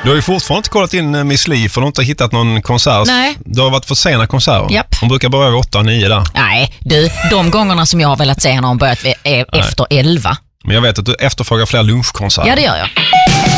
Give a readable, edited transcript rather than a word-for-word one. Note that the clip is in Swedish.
Du har ju fortfarande inte kollat in Miss Li för du har inte hittat någon konsert. Nej. Du har varit för sena konserter. Japp. Hon brukar börja 8-9 där. Nej, du, de gångerna som jag har velat se henne har hon börjat efter 11. Men jag vet att du efterfrågar fler lunchkonserter. Ja, det gör jag.